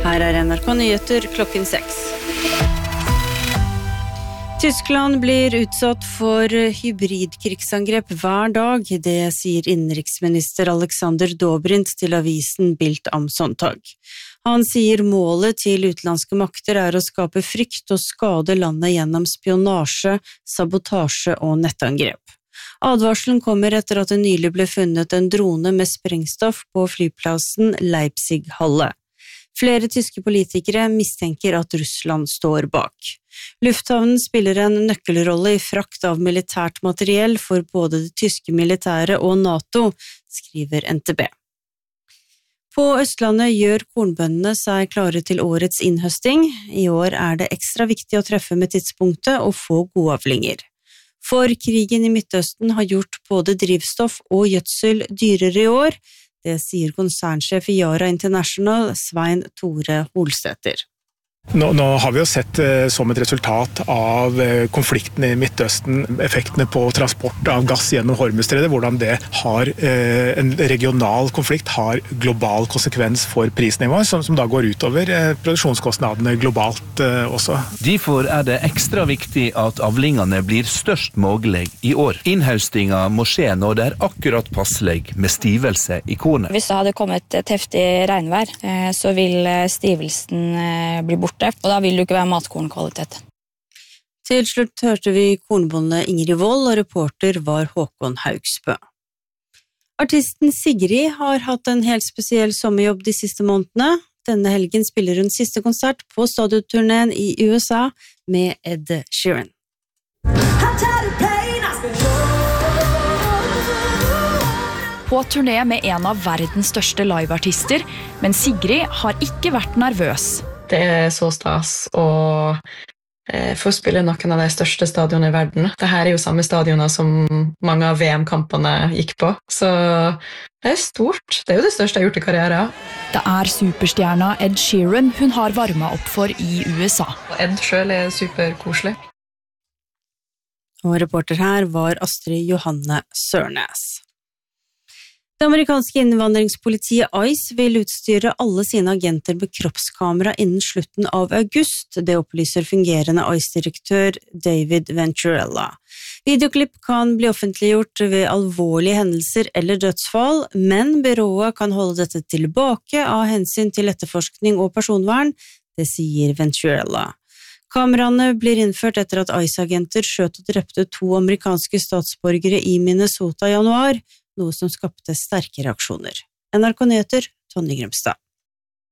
Her NRK Nyheter klokken 6. Tyskland blir utsatt for hybridkrigsangrep hver dag, det sier innenriksminister Alexander Dobrindt til avisen Bild am Sonntag. Han sier målet til utenlandske makter er å skape frykt og skade landet gjennom spionasje, sabotasje og nettangrep. Advarselen kommer etter at det nylig ble funnet en drone med sprengstoff på flyplassen Leipzig-Halle. Flere tyske politikere mistenker at Russland står bak. Lufthavnen spiller en nøkkelrolle i frakt av militært materiell for både det tyske militæret og NATO, skriver NTB. På Østlandet gjør kornbøndene seg klare til årets innhøsting. I år er det ekstra viktig å treffe med tidspunktet og få gode avlinger. For krigen i Midtøsten har gjort både drivstoff og gjødsel dyrere i år. Det sier konsernsjef i Yara International, Svein Tore Holstetter. Nå har vi jo sett som et resultat av konflikten i Midtøsten, effektene på transport av gass gjennom Hormuzstredet, hvordan det har en regional konflikt, har global konsekvens for prisnivået, som da går utover produksjonskostnadene globalt også. Derfor er det ekstra viktig at avlingene blir størst mulig i år. Innhøstinga må skje når det er akkurat passelig med stivelse i kornet. Hvis det hadde kommet et heftig regnvær, så vil stivelsen bli borte. Og da vil det ikke være matkornkvalitet. Til slutt hørte vi kornbonde Ingrid Wold, og reporter var Håkon Haugsbø. Artisten Sigrid har hatt en helt spesiell sommerjobb de siste månedene. Denne helgen spiller hun siste konsert på stadionturneen i USA med Ed Sheeran. På turné med en av verdens største liveartister, men Sigrid har ikke vært nervøs. Det er så stas å få spille noen av de største stadionene i verden. Dette er jo samme stadioner som mange av VM-kampene gikk på, så det er stort. Det er jo det største jeg har gjort i karrieren. Det er superstjerna Ed Sheeran hun har varmet opp for i USA. Ed selv er superkoselig. Og reporter her var Astrid Johanne Sørnes. Det amerikanske innvandringspolitiet ICE vil utstyre alle sine agenter med kroppskamera innen slutten av august. Det opplyser fungerende ICE-direktør David Venturella. Videoklipp kan bli offentliggjort ved alvorlige hendelser eller dødsfall, men byrået kan holde dette tilbake av hensyn til etterforskning og personvern, det sier Venturella. Kameraene blir innført etter at ICE-agenter skjøt og drepte 2 amerikanske statsborgere i Minnesota i januar, noe som skapte sterke reaksjoner. NRK Nyheter, Tonje Grimstad.